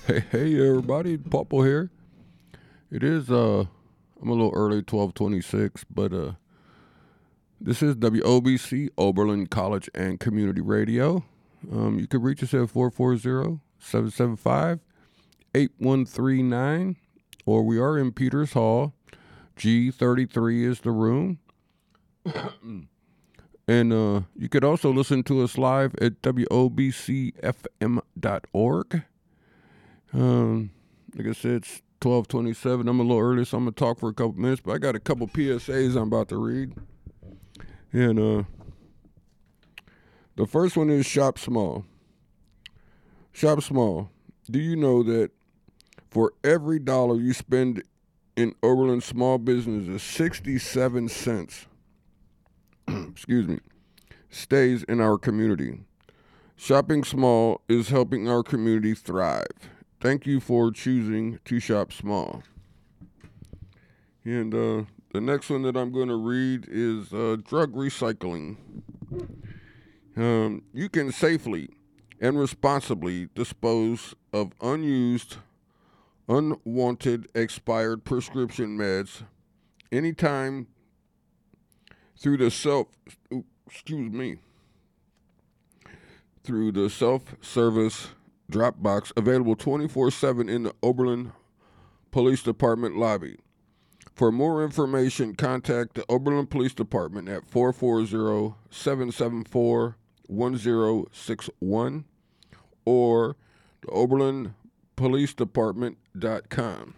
Hey everybody, Popo here. It is I'm a little early, 12:26, but this is WOBC Oberlin College and Community Radio. You can reach us at 440-775-8139, or we are in Peters Hall. G33 is the room. And you could also listen to us live at wobcfm.org. Like I said, it's 12:27. I'm a little early, so I'm gonna talk for a couple minutes. But I got a couple PSAs I'm about to read, and the first one is shop small. Shop small. Do you know that for every dollar you spend in Oberlin small businesses, 67 cents, excuse me, stays in our community? Shopping small is helping our community thrive. Thank you for choosing to shop small. And the next one that I'm going to read is drug recycling. You can safely and responsibly dispose of unused, unwanted, expired prescription meds anytime through the through the self-service drop box available 24/7 in the Oberlin Police Department lobby. For more information, contact the Oberlin Police Department at 440-774-1061 or the OberlinPoliceDepartment.com.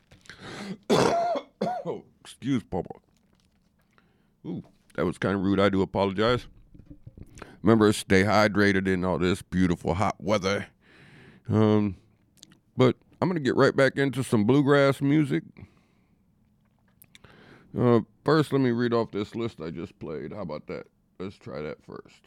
Oh, excuse Papa. Ooh, that was kind of rude. I do apologize. Remember, stay hydrated in all this beautiful hot weather. But I'm going to get right back into some bluegrass music. First, let me read off this list I just played. How about that? Let's try that first.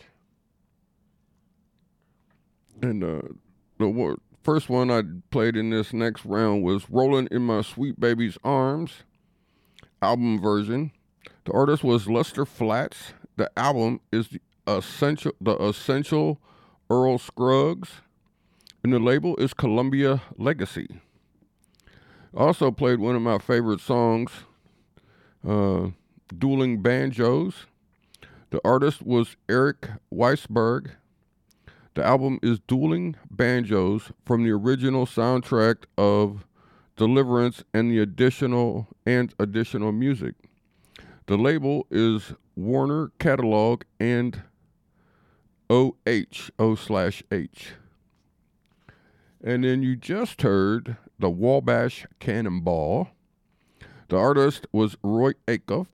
And the first one I played in this next round was Rolling in My Sweet Baby's Arms, album version. The artist was Lester Flats. The album is the Essential Earl Scruggs, and the label is Columbia Legacy. I also played one of my favorite songs, Dueling Banjos. The artist was Eric Weisberg. The album is Dueling Banjos from the original soundtrack of Deliverance and the additional music. The label is Warner Catalog and O/H. And then you just heard the Wabash Cannonball. The artist was Roy Acuff.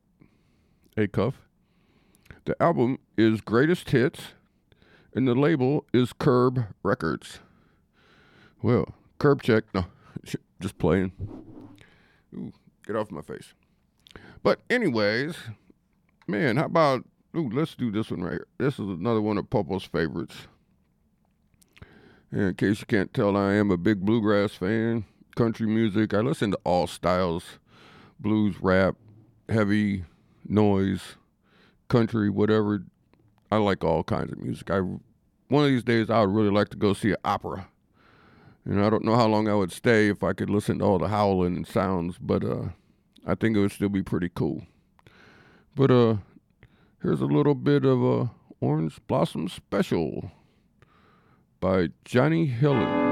The album is Greatest Hits, and the label is Curb Records. Well, curb check. No, just playing. Ooh, get off my face. But anyways, man, how about, let's do this one right here. This is another one of Popo's favorites. And in case you can't tell, I am a big bluegrass fan. Country music. I listen to all styles. Blues, rap, heavy, noise, country, whatever. I like all kinds of music. One of these days I would really like to go see an opera. And I don't know how long I would stay if I could listen to all the howling and sounds, but I think it would still be pretty cool. But here's a little bit of a Orange Blossom Special by Johnny Hillen.